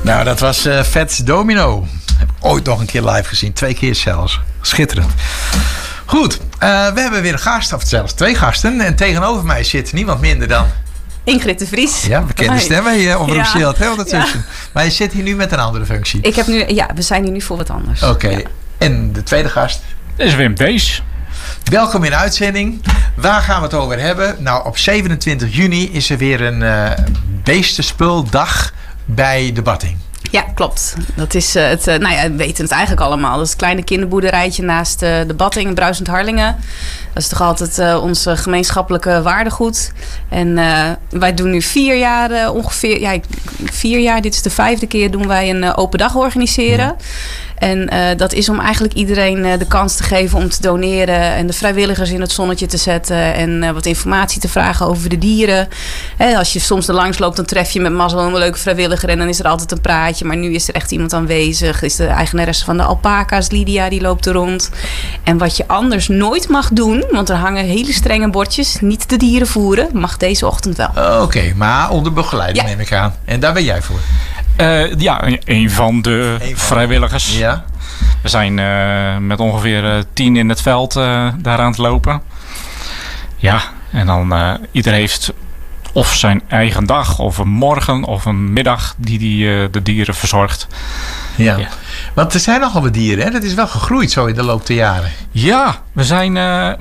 Nou, dat was Fats Domino. Heb ik ooit nog een keer live gezien. 2 keer zelfs. Schitterend. Goed, we hebben weer een gast, of zelfs 2 gasten. En tegenover mij zit niemand minder dan... Ingrid de Vries. Ja, bekende stem bij Omroep Shield, hè, ondertussen. Ja. Maar je zit hier nu met een andere functie. We zijn hier nu voor wat anders. Oké. Ja. En de tweede gast? Dat is Wim Dees. Welkom in de uitzending. Waar gaan we het over hebben? Nou, op 27 juni is er weer een beestenspuldag bij de Batting. Ja, klopt. Dat is we weten het eigenlijk allemaal. Dat is het kleine kinderboerderijtje naast de Batting in Bruisend Harlingen. Dat is toch altijd ons gemeenschappelijke waardegoed. En wij doen nu 4 jaar ongeveer. Ja, 4 jaar. Dit is de 5e keer doen wij een open dag organiseren. Ja. En dat is om eigenlijk iedereen de kans te geven om te doneren. En de vrijwilligers in het zonnetje te zetten. En wat informatie te vragen over de dieren. Als je soms er langs loopt, dan tref je met mazzel een leuke vrijwilliger. En dan is er altijd een praatje. Maar nu is er echt iemand aanwezig. Is de eigenaresse van de alpaca's, Lydia, die loopt er rond. En wat je anders nooit mag doen. Want er hangen hele strenge bordjes. Niet de dieren voeren. Mag deze ochtend wel. Oké, maar onder begeleiding neem ik aan. En daar ben jij voor. Een van de vrijwilligers. Ja. We zijn met ongeveer 10 in het veld daar aan het lopen. Ja, en dan ieder heeft of zijn eigen dag, of een morgen, of een middag die de dieren verzorgt. Ja. Want er zijn nogal wat dieren, hè? Dat is wel gegroeid zo in de loop der jaren. Ja, we zijn...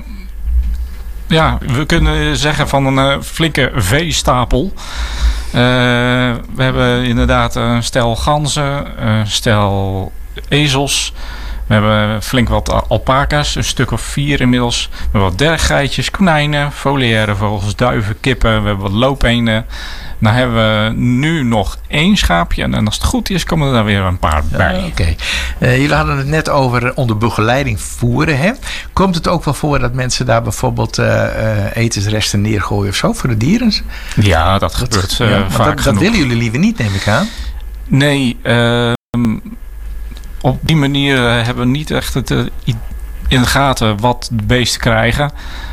we kunnen zeggen van een flinke veestapel. We hebben inderdaad een stel ganzen, een stel ezels. We hebben flink wat alpaca's, een stuk of 4 inmiddels. We hebben wat derggeitjes, konijnen, foliaire vogels, duiven, kippen. We hebben wat loopeenden. Dan hebben we nu nog 1 schaapje. En als het goed is, komen er daar weer een paar bij. Oké. Jullie hadden het net over onder begeleiding voeren. Hè? Komt het ook wel voor dat mensen daar bijvoorbeeld etensresten neergooien of zo voor de dieren? Ja, dat gebeurt vaak genoeg. Dat willen jullie liever niet, neem ik aan. Nee, op die manier hebben we niet echt het in de gaten wat de beesten krijgen.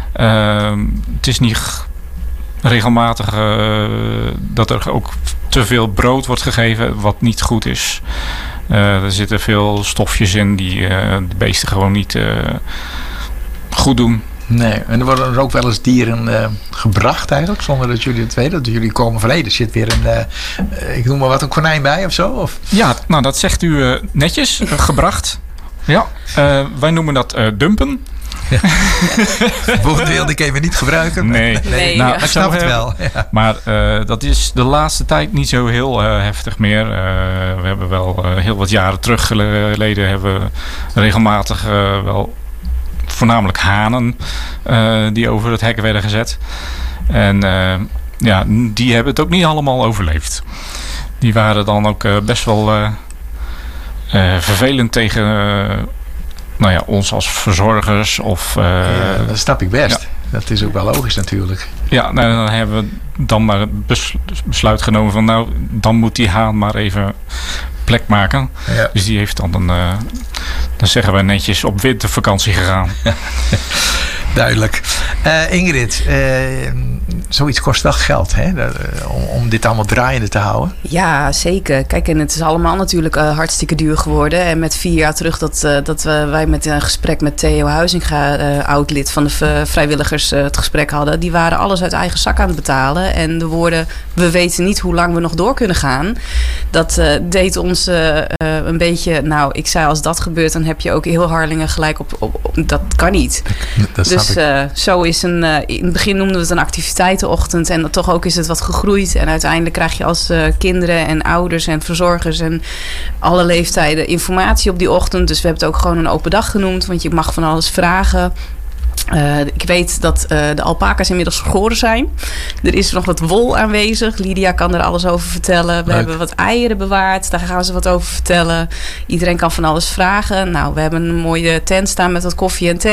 Het is niet regelmatig dat er ook te veel brood wordt gegeven wat niet goed is. Er zitten veel stofjes in die de beesten gewoon niet goed doen. Nee, en er worden er ook wel eens dieren gebracht eigenlijk, zonder dat jullie het weten. Dat jullie komen van, er zit weer ik noem maar wat, een konijn bij of zo? Of? Ja, nou dat zegt u netjes, gebracht. Ja, wij noemen dat dumpen. Ja. Het woord wilde ik even niet gebruiken. Nee. Nou, ik snap het wel. Ja. Maar dat is de laatste tijd niet zo heel heftig meer. We hebben wel heel wat jaren terug geleden hebben we regelmatig wel voornamelijk hanen die over het hek werden gezet. En die hebben het ook niet allemaal overleefd. Die waren dan ook best wel vervelend tegen ons als verzorgers. Dat snap ik best. Ja. Dat is ook wel logisch natuurlijk. Ja, dan hebben we dan maar het besluit genomen van dan moet die haan maar even plek maken. Ja. Dus die heeft dan zeggen we netjes op wintervakantie gegaan. Duidelijk. Ingrid, zoiets kost wel geld, hè? Om dit allemaal draaiende te houden. Ja, zeker. Kijk, en het is allemaal natuurlijk hartstikke duur geworden. En met 4 jaar terug dat wij met een gesprek met Theo Huizinga, oud-lid van de vrijwilligers, het gesprek hadden. Die waren alles uit eigen zak aan het betalen. En de woorden, we weten niet hoe lang we nog door kunnen gaan. Dat deed ons een beetje, ik zei als dat gebeurt, dan heb je ook heel Harlingen gelijk op dat kan niet. Dus zo is in het begin noemden we het een activiteitenochtend en toch ook is het wat gegroeid. En uiteindelijk krijg je als kinderen en ouders en verzorgers en alle leeftijden informatie op die ochtend. Dus we hebben het ook gewoon een open dag genoemd, want je mag van alles vragen. Ik weet dat de alpaca's inmiddels geschoren zijn. Er is nog wat wol aanwezig. Lydia kan er alles over vertellen. We hebben wat eieren bewaard. Daar gaan ze wat over vertellen. Iedereen kan van alles vragen. We hebben een mooie tent staan met wat koffie en thee.